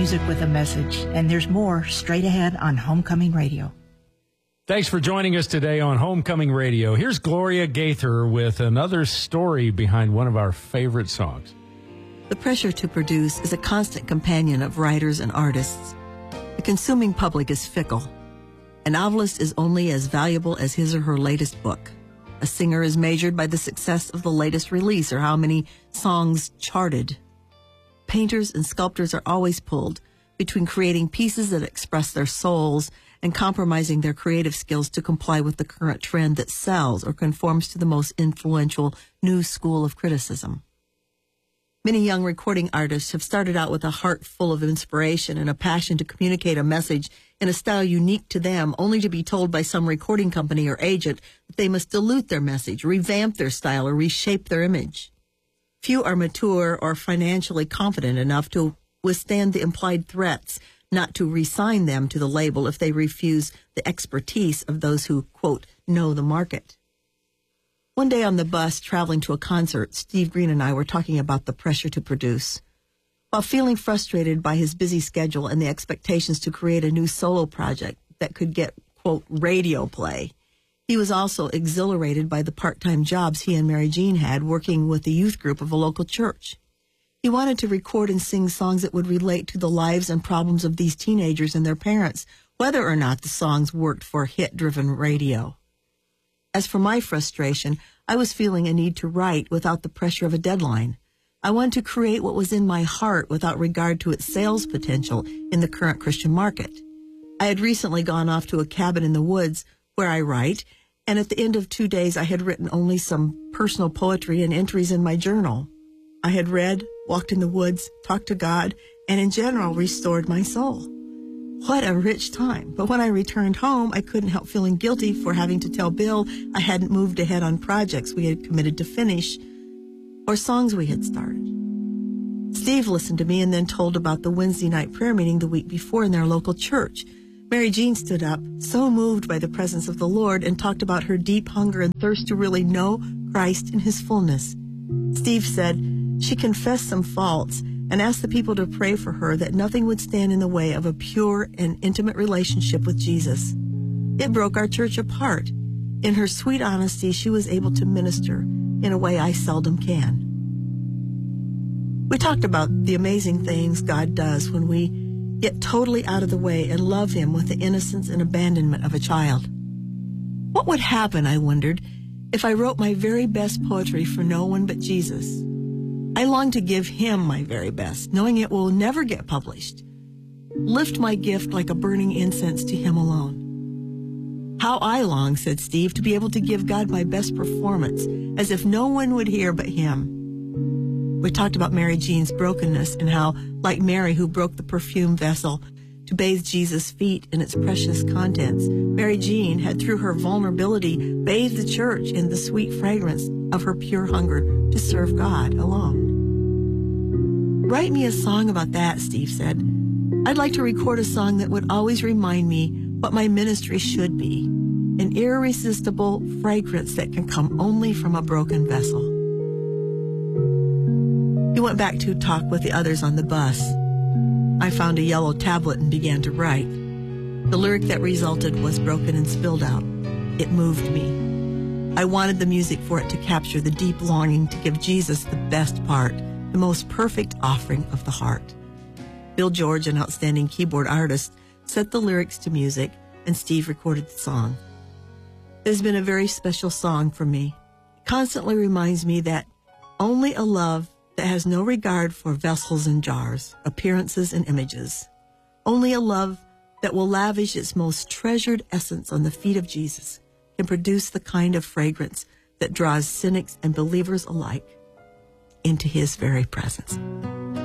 music with a message, and there's more straight ahead on Homecoming Radio. Thanks for joining us today on Homecoming Radio. Here's Gloria Gaither with another story behind one of our favorite songs. The pressure to produce is a constant companion of writers and artists. The consuming public is fickle. A novelist is only as valuable as his or her latest book. A singer is measured by the success of the latest release or how many songs charted. Painters and sculptors are always pulled between creating pieces that express their souls and compromising their creative skills to comply with the current trend that sells or conforms to the most influential new school of criticism. Many young recording artists have started out with a heart full of inspiration and a passion to communicate a message in a style unique to them, only to be told by some recording company or agent that they must dilute their message, revamp their style, or reshape their image. Few are mature or financially confident enough to withstand the implied threats not to re-sign them to the label if they refuse the expertise of those who, quote, know the market. One day on the bus traveling to a concert, Steve Green and I were talking about the pressure to produce. While feeling frustrated by his busy schedule and the expectations to create a new solo project that could get, quote, radio play, he was also exhilarated by the part-time jobs he and Mary Jean had working with the youth group of a local church. He wanted to record and sing songs that would relate to the lives and problems of these teenagers and their parents, whether or not the songs worked for hit-driven radio. As for my frustration, I was feeling a need to write without the pressure of a deadline. I wanted to create what was in my heart without regard to its sales potential in the current Christian market. I had recently gone off to a cabin in the woods where I write, and at the end of 2 days I had written only some personal poetry and entries in my journal. I had read, walked in the woods, talked to God, and in general restored my soul. What a rich time. But when I returned home, I couldn't help feeling guilty for having to tell Bill I hadn't moved ahead on projects we had committed to finish or songs we had started. Steve listened to me and then told about the Wednesday night prayer meeting the week before in their local church. Mary Jean stood up, so moved by the presence of the Lord, and talked about her deep hunger and thirst to really know Christ in his fullness. Steve said she confessed some faults and asked the people to pray for her that nothing would stand in the way of a pure and intimate relationship with Jesus. It broke our church apart. In her sweet honesty, she was able to minister in a way I seldom can. We talked about the amazing things God does when we get totally out of the way and love him with the innocence and abandonment of a child. What would happen, I wondered, if I wrote my very best poetry for no one but Jesus? I long to give him my very best, knowing it will never get published. Lift my gift like a burning incense to him alone. How I long, said Steve, to be able to give God my best performance, as if no one would hear but him. We talked about Mary Jean's brokenness and how, like Mary who broke the perfume vessel to bathe Jesus' feet in its precious contents, Mary Jean had, through her vulnerability, bathed the church in the sweet fragrance of her pure hunger to serve God alone. Write me a song about that, Steve said. I'd like to record a song that would always remind me what my ministry should be, an irresistible fragrance that can come only from a broken vessel. He went back to talk with the others on the bus. I found a yellow tablet and began to write. The lyric that resulted was broken and spilled out. It moved me. I wanted the music for it to capture the deep longing to give Jesus the best part, the most perfect offering of the heart. Bill George, an outstanding keyboard artist, set the lyrics to music, and Steve recorded the song. It has been a very special song for me. It constantly reminds me that only a love that has no regard for vessels and jars, appearances and images, only a love that will lavish its most treasured essence on the feet of Jesus can produce the kind of fragrance that draws cynics and believers alike into his very presence.